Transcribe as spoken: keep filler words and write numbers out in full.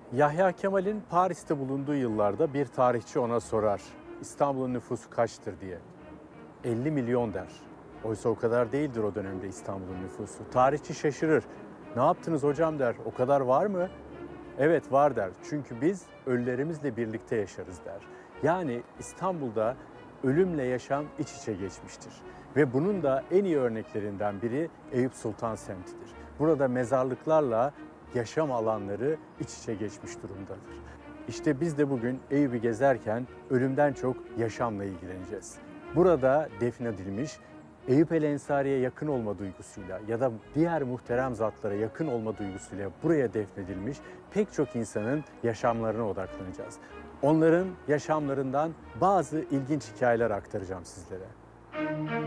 Yahya Kemal'in Paris'te bulunduğu yıllarda bir tarihçi ona sorar, İstanbul'un nüfusu kaçtır diye. elli milyon der. Oysa o kadar değildir o dönemde İstanbul'un nüfusu. Tarihçi şaşırır. Ne yaptınız hocam der. O kadar var mı? Evet var der. Çünkü biz ölülerimizle birlikte yaşarız der. Yani İstanbul'da ölümle yaşam iç içe geçmiştir. Ve bunun da en iyi örneklerinden biri Eyüp Sultan semtidir. Burada mezarlıklarla yaşam alanları iç içe geçmiş durumdadır. İşte biz de bugün Eyüp'ü gezerken ölümden çok yaşamla ilgileneceğiz. Burada defnedilmiş, Eyüp el Ensari'ye yakın olma duygusuyla ya da diğer muhterem zatlara yakın olma duygusuyla buraya defnedilmiş pek çok insanın yaşamlarına odaklanacağız. Onların yaşamlarından bazı ilginç hikayeler aktaracağım sizlere.